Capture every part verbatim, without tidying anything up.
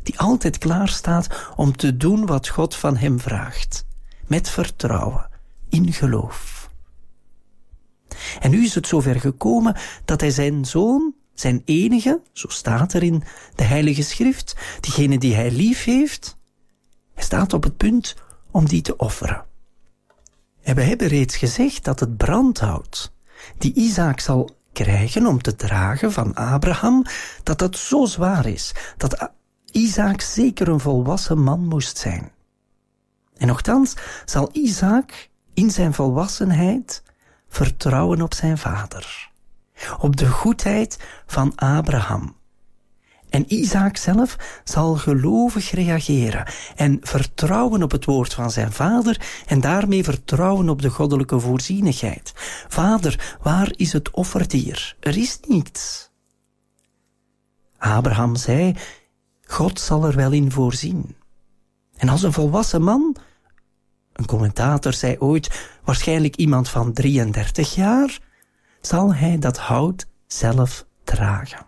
die altijd klaar staat om te doen wat God van hem vraagt. Met vertrouwen, in geloof. En nu is het zover gekomen dat hij zijn zoon, zijn enige, zo staat er in de Heilige Schrift, diegene die hij lief heeft, hij staat op het punt om die te offeren. En we hebben reeds gezegd dat het brandhout die Isaac zal krijgen om te dragen van Abraham, dat dat zo zwaar is, dat Isaac zeker een volwassen man moest zijn. En nochtans zal Isaac in zijn volwassenheid vertrouwen op zijn vader, op de goedheid van Abraham. En Isaac zelf zal gelovig reageren en vertrouwen op het woord van zijn vader en daarmee vertrouwen op de goddelijke voorzienigheid. Vader, waar is het offerdier? Er is niets. Abraham zei, God zal er wel in voorzien. En als een volwassen man, een commentator zei ooit, waarschijnlijk iemand van drieëndertig jaar, zal hij dat hout zelf dragen.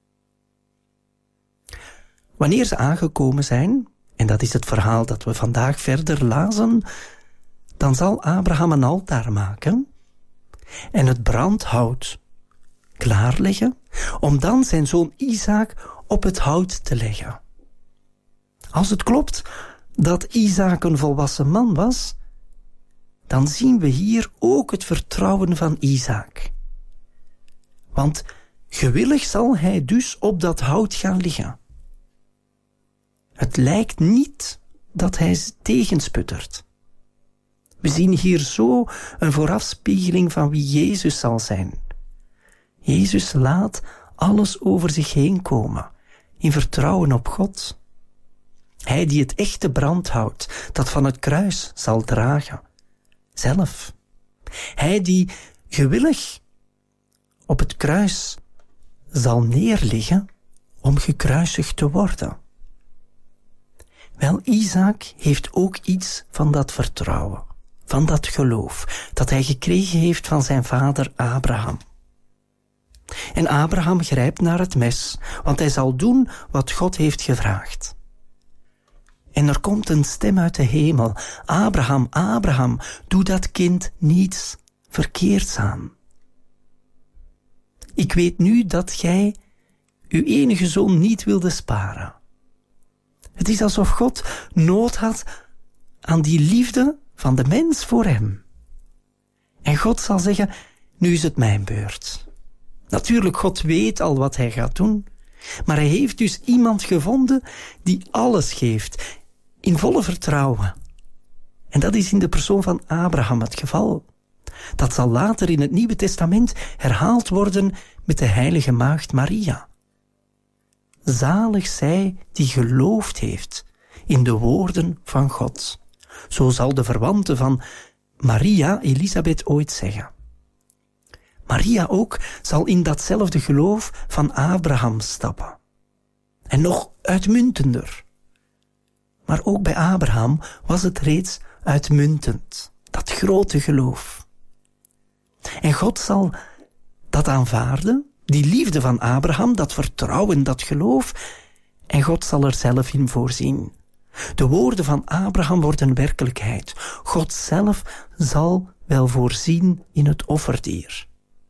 Wanneer ze aangekomen zijn, en dat is het verhaal dat we vandaag verder lazen, dan zal Abraham een altaar maken en het brandhout klaarleggen, om dan zijn zoon Isaac op het hout te leggen. Als het klopt dat Isaac een volwassen man was, dan zien we hier ook het vertrouwen van Isaac. Want gewillig zal hij dus op dat hout gaan liggen. Het lijkt niet dat hij tegensputtert. We zien hier zo een voorafspiegeling van wie Jezus zal zijn. Jezus laat alles over zich heen komen, in vertrouwen op God. Hij die het echte brandhout, dat van het kruis zal dragen, zelf. Hij die gewillig op het kruis zal neerliggen om gekruisigd te worden. Wel, Isaac heeft ook iets van dat vertrouwen, van dat geloof, dat hij gekregen heeft van zijn vader Abraham. En Abraham grijpt naar het mes, want hij zal doen wat God heeft gevraagd. En er komt een stem uit de hemel. Abraham, Abraham, doe dat kind niets verkeerds aan. Ik weet nu dat gij uw enige zoon niet wilde sparen. Het is alsof God nood had aan die liefde van de mens voor hem. En God zal zeggen, nu is het mijn beurt. Natuurlijk, God weet al wat hij gaat doen, maar hij heeft dus iemand gevonden die alles geeft, in volle vertrouwen. En dat is in de persoon van Abraham het geval. Dat zal later in het Nieuwe Testament herhaald worden met de heilige maagd Maria. Zalig zij die geloofd heeft in de woorden van God. Zo zal de verwante van Maria, Elisabeth, ooit zeggen. Maria ook zal in datzelfde geloof van Abraham stappen. En nog uitmuntender. Maar ook bij Abraham was het reeds uitmuntend, dat grote geloof. En God zal dat aanvaarden, die liefde van Abraham, dat vertrouwen, dat geloof, en God zal er zelf in voorzien. De woorden van Abraham worden werkelijkheid. God zelf zal wel voorzien in het offerdier.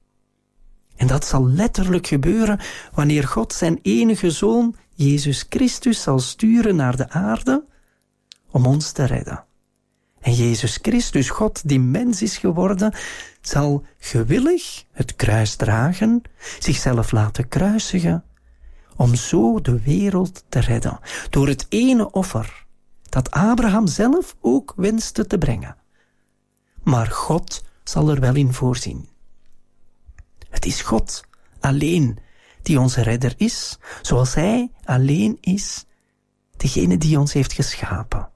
En dat zal letterlijk gebeuren wanneer God zijn enige zoon, Jezus Christus, zal sturen naar de aarde om ons te redden. En Jezus Christus, God die mens is geworden, zal gewillig het kruis dragen, zichzelf laten kruisigen, om zo de wereld te redden, door het ene offer dat Abraham zelf ook wenste te brengen. Maar God zal er wel in voorzien. Het is God alleen die onze redder is, zoals hij alleen is, degene die ons heeft geschapen.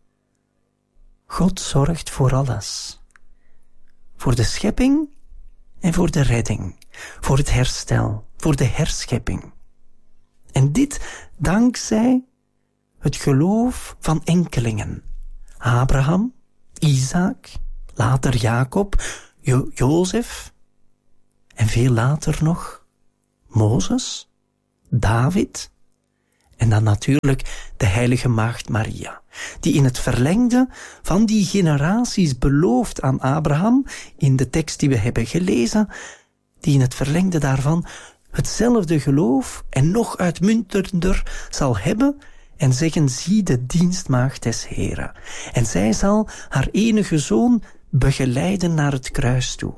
God zorgt voor alles. Voor de schepping en voor de redding, voor het herstel, voor de herschepping. En dit dankzij het geloof van enkelingen. Abraham, Isaac, later Jacob, jo- Jozef en veel later nog Mozes, David En dan natuurlijk de heilige maagd Maria, die in het verlengde van die generaties belooft aan Abraham, in de tekst die we hebben gelezen, die in het verlengde daarvan hetzelfde geloof en nog uitmunterender zal hebben en zeggen, zie de dienstmaagd des Heren. En zij zal haar enige zoon begeleiden naar het kruis toe.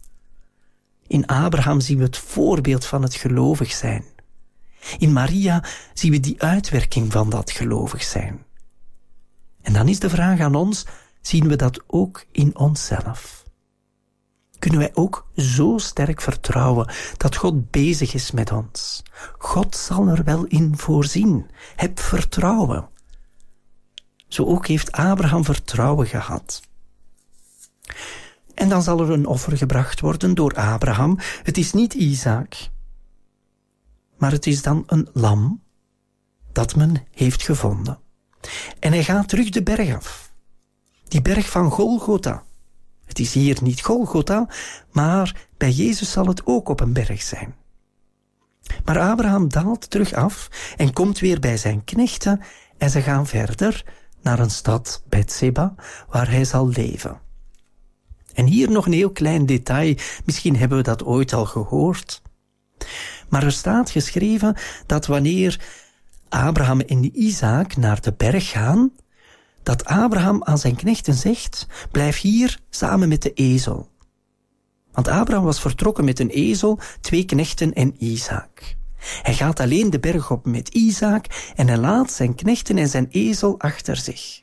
In Abraham zien we het voorbeeld van het gelovig zijn. In Maria zien we die uitwerking van dat gelovig zijn. En dan is de vraag aan ons, zien we dat ook in onszelf? Kunnen wij ook zo sterk vertrouwen dat God bezig is met ons? God zal er wel in voorzien. Heb vertrouwen. Zo ook heeft Abraham vertrouwen gehad. En dan zal er een offer gebracht worden door Abraham. Het is niet Isaac, maar het is dan een lam dat men heeft gevonden. En hij gaat terug de berg af. Die berg van Golgotha. Het is hier niet Golgotha, maar bij Jezus zal het ook op een berg zijn. Maar Abraham daalt terug af en komt weer bij zijn knechten en ze gaan verder naar een stad Bethseba waar hij zal leven. En hier nog een heel klein detail, misschien hebben we dat ooit al gehoord. Maar er staat geschreven dat wanneer Abraham en Isaac naar de berg gaan, dat Abraham aan zijn knechten zegt, blijf hier samen met de ezel. Want Abraham was vertrokken met een ezel, twee knechten en Isaac. Hij gaat alleen de berg op met Isaac en hij laat zijn knechten en zijn ezel achter zich.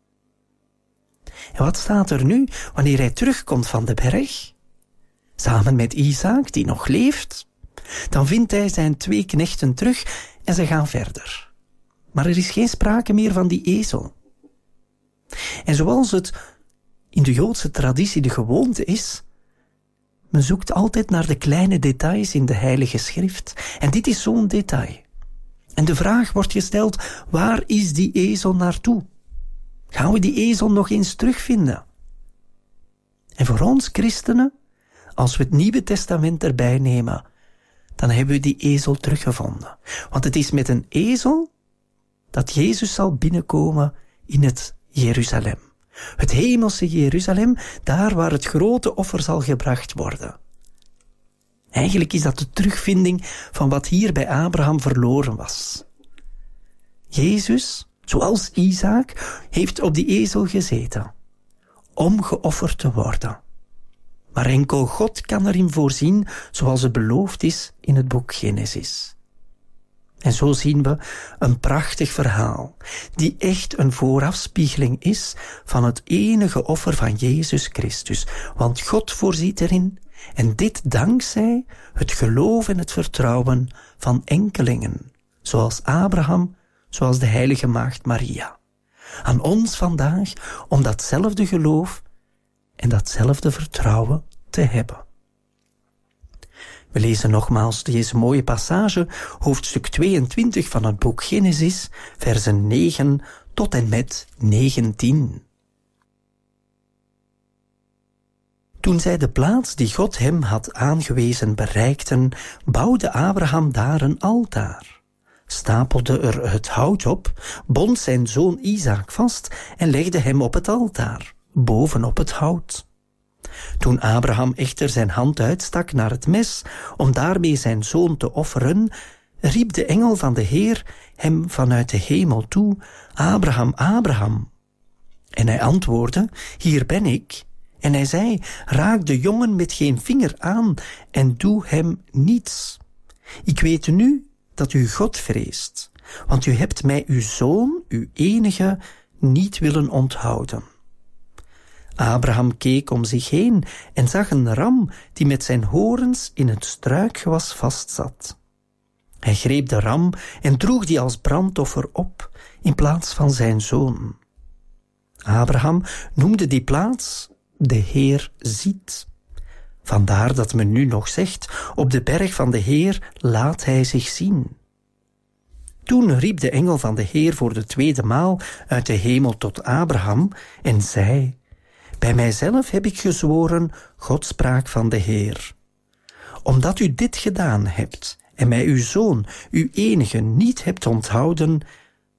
En wat staat er nu wanneer hij terugkomt van de berg? Samen met Isaac, die nog leeft, dan vindt hij zijn twee knechten terug en ze gaan verder. Maar er is geen sprake meer van die ezel. En zoals het in de Joodse traditie de gewoonte is, men zoekt altijd naar de kleine details in de Heilige Schrift. En dit is zo'n detail. En de vraag wordt gesteld, waar is die ezel naartoe? Gaan we die ezel nog eens terugvinden? En voor ons christenen, als we het Nieuwe Testament erbij nemen, dan hebben we die ezel teruggevonden. Want het is met een ezel dat Jezus zal binnenkomen in het Jeruzalem. Het hemelse Jeruzalem, daar waar het grote offer zal gebracht worden. Eigenlijk is dat de terugvinding van wat hier bij Abraham verloren was. Jezus, zoals Isaac, heeft op die ezel gezeten, om geofferd te worden. Maar enkel God kan erin voorzien, zoals het beloofd is in het boek Genesis. En zo zien we een prachtig verhaal, die echt een voorafspiegeling is van het enige offer van Jezus Christus. Want God voorziet erin, en dit dankzij het geloof en het vertrouwen van enkelingen, zoals Abraham, zoals de heilige maagd Maria. Aan ons vandaag om datzelfde geloof en datzelfde vertrouwen te hebben. We lezen nogmaals deze mooie passage, hoofdstuk tweeëntwintig van het boek Genesis, versen negen tot en met negentien. Toen zij de plaats die God hem had aangewezen bereikten, bouwde Abraham daar een altaar, stapelde er het hout op, bond zijn zoon Isaac vast en legde hem op het altaar, bovenop het hout. Toen Abraham echter zijn hand uitstak naar het mes, om daarmee zijn zoon te offeren, riep de engel van de Heer hem vanuit de hemel toe, Abraham, Abraham. En hij antwoordde, hier ben ik. En hij zei, raak de jongen met geen vinger aan en doe hem niets. Ik weet nu dat u God vreest, want u hebt mij uw zoon, uw enige, niet willen onthouden. Abraham keek om zich heen en zag een ram die met zijn horens in het struikgewas vastzat. Hij greep de ram en droeg die als brandoffer op in plaats van zijn zoon. Abraham noemde die plaats de Heer ziet. Vandaar dat men nu nog zegt, op de berg van de Heer laat hij zich zien. Toen riep de engel van de Heer voor de tweede maal uit de hemel tot Abraham en zei, bij mijzelf heb ik gezworen, God sprak van de Heer. Omdat u dit gedaan hebt en mij uw Zoon, uw enige, niet hebt onthouden,